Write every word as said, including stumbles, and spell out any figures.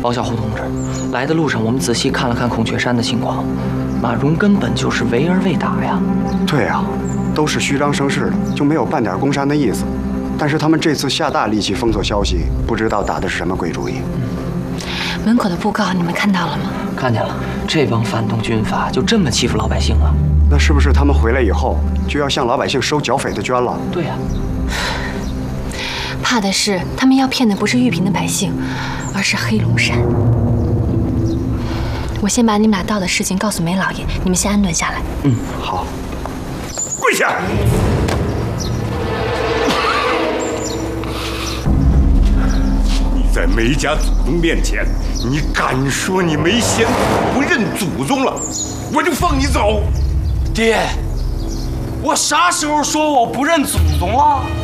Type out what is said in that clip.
王小虎同志，来的路上我们仔细看了看孔雀山的情况，马蓉根本就是围而未打呀。 对呀，都是虚张声势的，就没有半点攻山的意思。但是他们这次下大力气封锁消息，不知道打的是什么鬼主意。 嗯、门口的布告你们看到了吗？ 看见了，这帮反动军阀就这么欺负老百姓啊？ 那是不是他们回来以后就要向老百姓收剿匪的捐了？ 对呀。 怕的是他们要骗的不是玉屏的百姓，而是黑龙山。我先把你们俩到的事情告诉梅老爷，你们先安顿下来。 嗯， 好。 跪下！你在梅家祖宗面前，你敢说你梅仙不认祖宗了，我就放你走。 爹，我啥时候说我不认祖宗了？